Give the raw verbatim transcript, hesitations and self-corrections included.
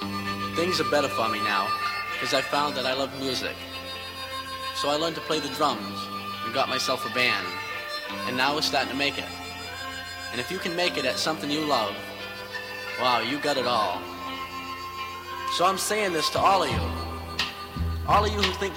Things are better for me now, because I found that I love music. So I learned to play the drums and got myself a band, and now we're starting to make it. And if you can make it at something you love, wow, you got it all. So I'm saying this to all of you, all of you who think